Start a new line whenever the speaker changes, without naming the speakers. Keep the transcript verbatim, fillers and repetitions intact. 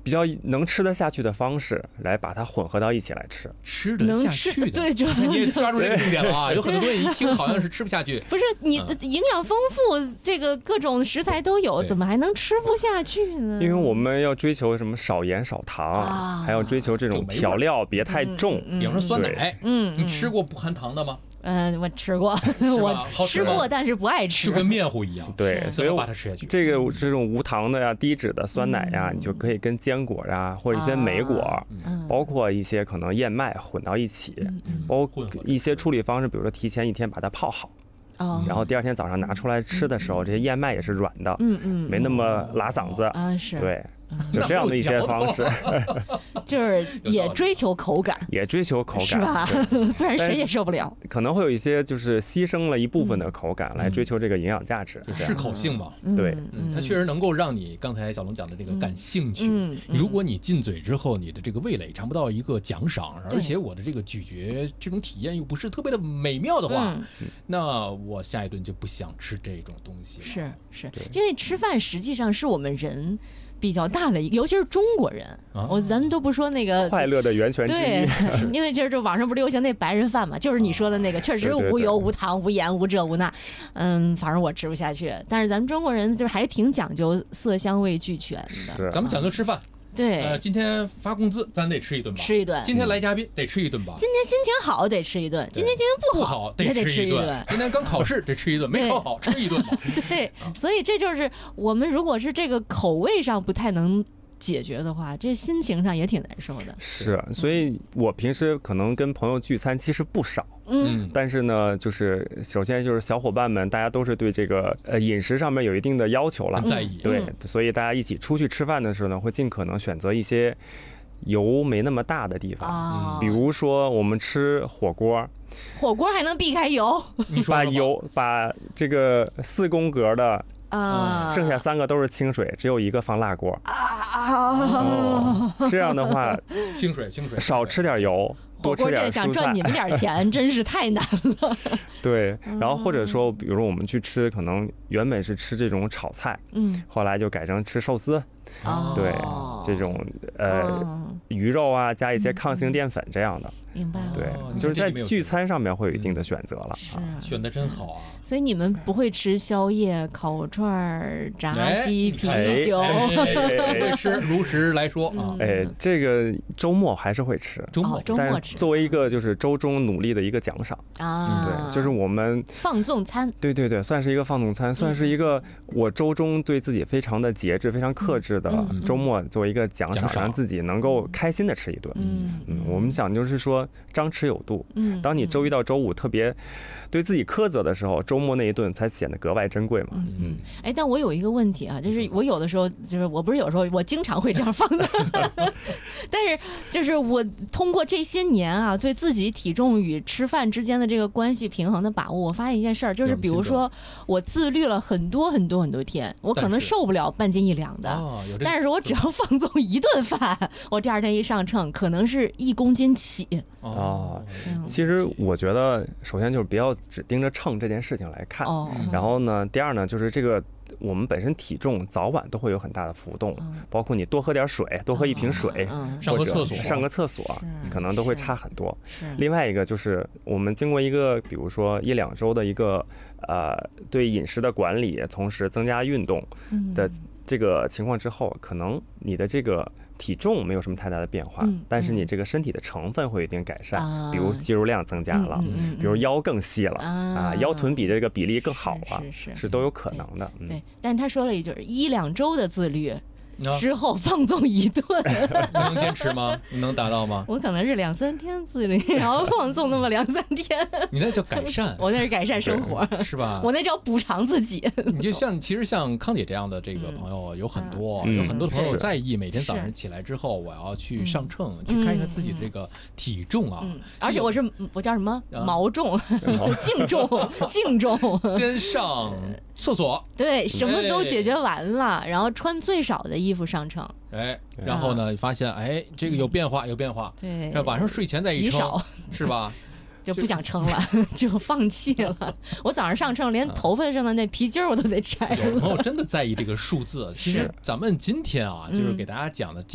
比较能吃得下去的方式来把它混合到一起来吃，
吃得下去的。
对，就
你也抓住这个重点了啊！有很多东西一听好像是吃不下去，
不是你的营养丰富，这个各种食材都有，怎么还能吃不下去呢？
因为我们要追求什么少盐少糖，啊、还要追求这种调料别太重。
嗯嗯、
比方说酸奶，
嗯，
你吃过不含糖的吗？
嗯、呃，我吃过，我吃过，但是不爱吃，
就跟面糊一样。
对，所以
把它吃下去。
这个这种无糖的呀、低脂的酸奶呀，
嗯、
你就可以跟坚果呀，或者一些莓果，啊、包括一些可能燕麦混到一起，嗯、包括一些处理方式，比如说提前一天把它泡好。
哦、
然后第二天早上拿出来吃的时候，嗯、这些燕麦也是软的，
嗯嗯，
没那么拉嗓子
啊，是，
对，就这样的一些方式，
就是也追求口感，
也追求口感，
是吧？不然谁也受不了。
可能会有一些就是牺牲了一部分的口感来追求这个营养价值，
适口性嘛，
对，
嗯，它确实能够让你刚才小龙讲的这个感兴趣。
嗯，
如果你进嘴之后，你的这个味蕾尝不到一个奖赏，而且我的这个咀嚼这种体验又不是特别的美妙的话，那我下一顿就不想吃这种东西了。
是是，因为吃饭实际上是我们人比较大的一个，尤其是中国人，啊、我咱们都不说那个
快乐的源泉之一。
对，因为就是这网上不流行那白人饭嘛，就是你说的那个，确实无油、无糖、无盐、无这无那，嗯，反正我吃不下去。但是咱们中国人就是还挺讲究色香味俱全的，
是
咱们讲究吃饭。
对，
呃，今天发工资，咱得吃一顿吧，
吃一顿。
今天来嘉宾得吃一顿吧。
今天心情好得吃一顿，今天心情不好
也得
吃
一顿。今天刚考试得吃一顿，没考好吃一顿吧。
对，所以这就是我们如果是这个口味上不太能解决的话，这心情上也挺难受的。
是，所以我平时可能跟朋友聚餐其实不少。
嗯，
但是呢，就是首先就是小伙伴们，大家都是对这个呃饮食上面有一定的要求了，
很在意。
对，所以大家一起出去吃饭的时候呢，会尽可能选择一些油没那么大的地方，
哦、
比如说我们吃火锅，
火锅还能避开油，
你说
把油把这个四宫格的。
啊，
剩下三个都是清水，只有一个放辣锅
啊、
哦。这样的话，
清水清水，
少吃点油，多吃点蔬菜。
想赚你们点钱，真是太难了。
对，然后或者说，比如说我们去吃，可能原本是吃这种炒菜，
嗯，
后来就改成吃寿司。
哦、
对，这种呃、哦、鱼肉啊，加一些抗性淀粉这样的。
明白了。
对，就是在聚餐上面会有一定的选择了。
是、
啊，
选的真好啊。
所以你们不会吃宵夜、烤串、炸鸡、啤酒，
会吃。如实来说啊，
哎，这个周末还是会吃，
周末
周末吃，
作为一个就是周中努力的一个奖赏
啊，
对，就是我们
放纵餐，
对对对，算是一个放纵餐，算是一个我周中对自己非常的节制、非常克制的周末作为一个奖赏，让自己能够开心的吃一顿。
嗯
嗯，我们想就是说张弛有度，嗯，当你周一到周五特别对自己苛责的时候，周末那一顿才显得格外珍贵嘛。
嗯，哎，但我有一个问题啊，就是我有的时候就是我不是有时候我经常会这样放的，但是就是我通过这些年啊，对自己体重与吃饭之间的这个关系平衡的把握，我发现一件事儿，就是比如说我自律了很多很多很多天，我可能受不了半斤一两的，
哦、
但是我只要放纵一顿饭，我第二天一上秤，可能是一公斤起。
哦，其实我觉得，首先就是不要只盯着秤这件事情来看，
哦、
然后呢，第二呢，就是这个我们本身体重早晚都会有很大的浮动，
嗯、
包括你多喝点水，多喝一瓶水，
嗯、
上个厕所，
上个厕所，可能都会差很多。
是
另外一个就是我们经过一个，比如说一两周的一个呃对饮食的管理，同时增加运动的这个情况之后，可能你的这个体重没有什么太大的变化，
嗯、
但是你这个身体的成分会有一定改善，
啊、
比如肌肉量增加了，
嗯嗯嗯、
比如腰更细了、
啊,
啊，腰臀比这个比例更好了，
是是 是,
是都有可能的。
对，对嗯、但是他说了一句一两周的自律。
啊、
之后放纵一顿，
你能坚持吗？你能达到吗？
我可能是两三天自律，然后放纵那么两三天。
你那叫改善，
我那是改善生活，
是吧？
我那叫补偿自己。
你就像其实像康姐这样的这个朋友有很多，嗯、有很多朋友在意每天早上起来之后，我要去上秤，去看一看自己的这个体重啊。
嗯、而且我是我叫什么毛重、净重、净重，
先上厕所，
对，什么都解决完了，然后穿最少的衣服上秤，
哎，然后呢，发现哎，这个有变化，有变化，
对，
晚上睡前再一称，是吧？
就不想称了，就放弃了。我早上上秤，连头发上的那皮筋我都得摘了。
有朋友真的在意这个数字，其实咱们今天啊，就是给大家讲的这。